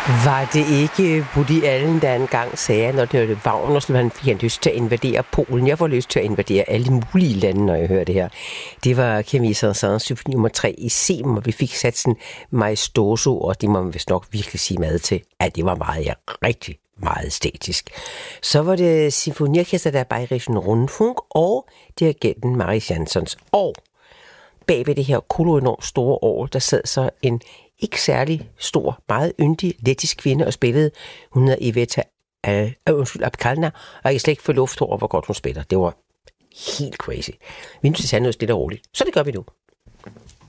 Var det ikke Woody Allen, der engang sagde, når det hørte Wagner, så fik han lyst til at invadere Polen? Jeg får lyst til at invadere alle mulige lande, når jeg hører det her. Det var Camille Saint-Saëns symfoni nummer 3 i C, og vi fik satsen Maestoso, og det må man vist nok virkelig sige meget til, at det var meget, ja, rigtig meget statisk. Så var det symfoniorkester der Bayerischen Rundfunk og dirigenten Maris Jansons. Og bag ved det her enormt store år, der sad så en ikke særlig stor, meget yndig, lettisk kvinde og spillede. Hun hedder Iveta Apkalna, og jeg kan slet ikke få luft over, hvor godt hun spiller. Det var helt crazy. Vi er nødt til at tage noget stille og roligt. Så det gør vi nu.